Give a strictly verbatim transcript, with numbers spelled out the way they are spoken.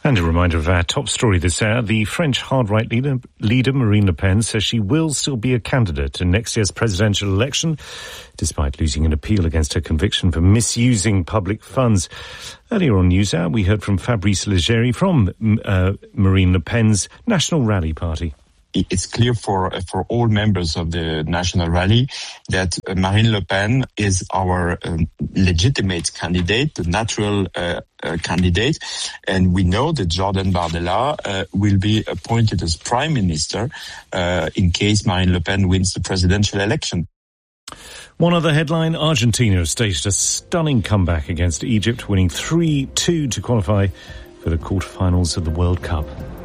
And a reminder of our top story this hour. The French hard-right leader, leader Marine Le Pen says she will still be a candidate in next year's presidential election, despite losing an appeal against her conviction for misusing public funds. Earlier on NewsHour, we heard from Fabrice Leggeri from uh, Marine Le Pen's National Rally Party. It's clear for for all members of the National Rally that uh, Marine Le Pen is our um, legitimate candidate, the natural uh, uh, candidate, and we know that Jordan Bardella uh, will be appointed as Prime Minister uh, in case Marine Le Pen wins the presidential election. One other headline, Argentina has staged a stunning comeback against Egypt, winning three two to qualify for the quarterfinals of the World Cup.